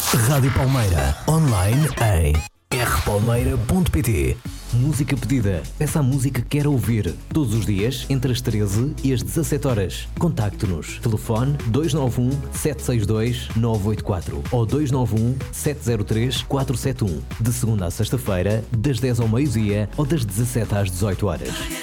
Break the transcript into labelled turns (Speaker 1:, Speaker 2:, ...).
Speaker 1: Rádio Palmeira, online em rpalmeira.pt. Música pedida. Peça a música que quer ouvir. Todos os dias, entre as 13 e as 17 horas. Contacte-nos. Telefone 291 762 984 ou 291 703 471. De segunda a sexta-feira, das 10 ao meio-dia ou das 17 às 18 horas.